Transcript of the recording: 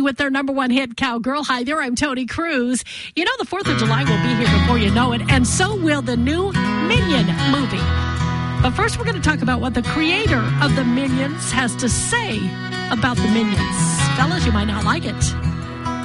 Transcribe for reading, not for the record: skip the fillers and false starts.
with their number one hit, Cowgirl. Hi there, I'm Tony Cruz. You know, the 4th of July will be here before you know it, and so will the new Minion movie. But first, we're going to talk about what the creator of the Minions has to say about the Minions. Fellas, you might not like it.